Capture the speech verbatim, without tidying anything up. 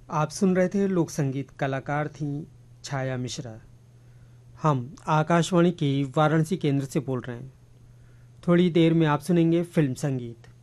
आप सुन रहे थे लोक संगीत। कलाकार थी छाया मिश्रा। हम आकाशवाणी के वाराणसी केंद्र से बोल रहे हैं। थोड़ी देर में आप सुनेंगे फिल्म संगीत।